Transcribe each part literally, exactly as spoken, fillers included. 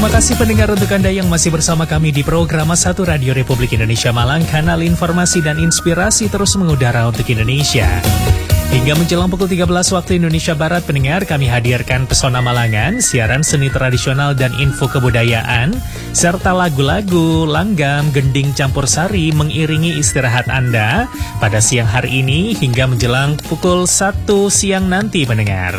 Terima kasih pendengar untuk Anda yang masih bersama kami di program satu Radio Republik Indonesia Malang, kanal informasi dan inspirasi terus mengudara untuk Indonesia. Hingga menjelang pukul tiga belas waktu Indonesia Barat, pendengar, kami hadirkan Pesona Malangan, siaran seni tradisional dan info kebudayaan, serta lagu-lagu, langgam, gending campur sari mengiringi istirahat Anda pada siang hari ini hingga menjelang pukul satu siang nanti, pendengar.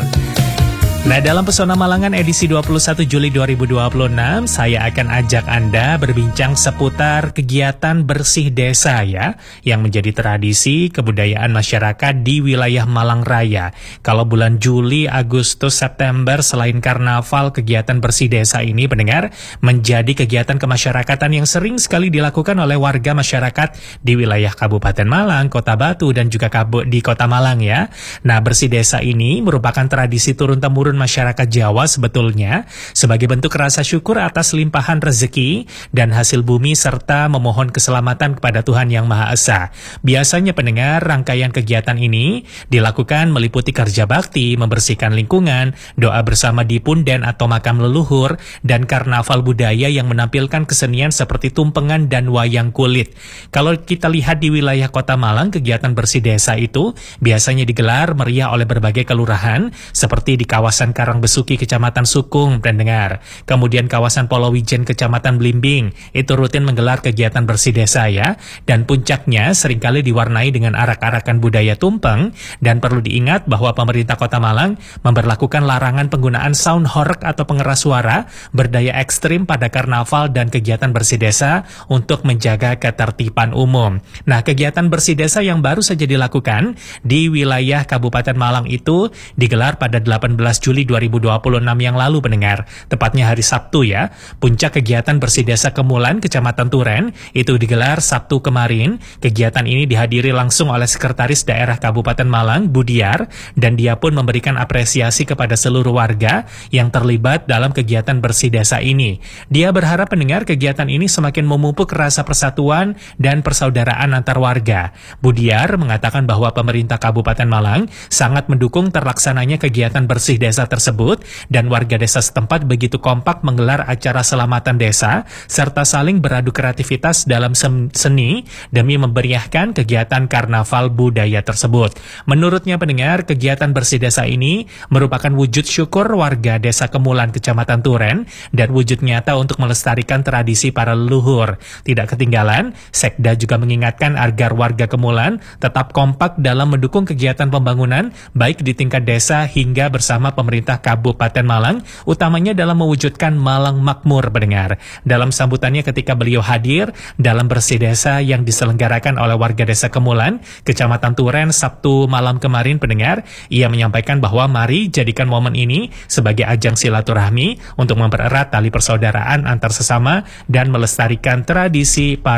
Nah, dalam Pesona Malangan edisi dua puluh satu Juli dua ribu dua puluh enam, saya akan ajak Anda berbincang seputar kegiatan bersih desa ya, yang menjadi tradisi kebudayaan masyarakat di wilayah Malang Raya. Kalau bulan Juli, Agustus, September, selain karnaval, kegiatan bersih desa ini, pendengar, menjadi kegiatan kemasyarakatan yang sering sekali dilakukan oleh warga masyarakat di wilayah Kabupaten Malang, Kota Batu, dan juga Kabu di Kota Malang ya. Nah, bersih desa ini merupakan tradisi turun-temurun masyarakat Jawa sebetulnya sebagai bentuk rasa syukur atas limpahan rezeki dan hasil bumi serta memohon keselamatan kepada Tuhan Yang Maha Esa. Biasanya, pendengar, rangkaian kegiatan ini dilakukan meliputi kerja bakti, membersihkan lingkungan, doa bersama di punden atau makam leluhur, dan karnaval budaya yang menampilkan kesenian seperti tumpengan dan wayang kulit. Kalau kita lihat di wilayah Kota Malang, kegiatan bersih desa itu biasanya digelar meriah oleh berbagai kelurahan seperti di kawasan Karangbesuki, Kecamatan Sukung, pendengar. Kemudian kawasan Polowijen, Kecamatan Blimbing, itu rutin menggelar kegiatan bersih desa ya. Dan puncaknya seringkali diwarnai dengan arak-arakan budaya tumpeng. Dan perlu diingat bahwa pemerintah Kota Malang memberlakukan larangan penggunaan sound horeg atau pengeras suara berdaya ekstrim pada karnaval dan kegiatan bersih desa untuk menjaga ketertiban umum. Nah, kegiatan bersih desa yang baru saja dilakukan di wilayah Kabupaten Malang itu digelar pada delapan belas Juli dua ribu dua puluh enam yang lalu, pendengar. Tepatnya hari Sabtu ya. Puncak kegiatan bersih desa Kemulan, Kecamatan Turen, itu digelar Sabtu kemarin. Kegiatan ini dihadiri langsung oleh Sekretaris Daerah Kabupaten Malang, Budiar, dan dia pun memberikan apresiasi kepada seluruh warga yang terlibat dalam kegiatan bersih desa ini. Dia berharap, pendengar, kegiatan ini semakin memupuk rasa persatuan dan persaudaraan antar warga. Budiar mengatakan bahwa pemerintah Kabupaten Malang sangat mendukung terlaksananya kegiatan bersih desa tersebut, dan warga desa setempat begitu kompak menggelar acara selamatan desa serta saling beradu kreativitas dalam seni demi memeriahkan kegiatan karnaval budaya tersebut. Menurutnya, pendengar, kegiatan bersih desa ini merupakan wujud syukur warga desa Kemulan, Kecamatan Turen, dan wujud nyata untuk melestarikan tradisi para leluhur. Tidak ketinggalan, Sekda juga mengingatkan agar warga Kemulan tetap kompak dalam mendukung kegiatan pembangunan baik di tingkat desa hingga bersama pemerintah Kabupaten Malang, utamanya dalam mewujudkan Malang Makmur, pendengar. Dalam sambutannya ketika beliau hadir dalam bersih desa yang diselenggarakan oleh warga desa Kemulan, Kecamatan Turen, Sabtu malam kemarin, pendengar, ia menyampaikan bahwa mari jadikan momen ini sebagai ajang silaturahmi untuk mempererat tali persaudaraan antar sesama dan melestarikan tradisi para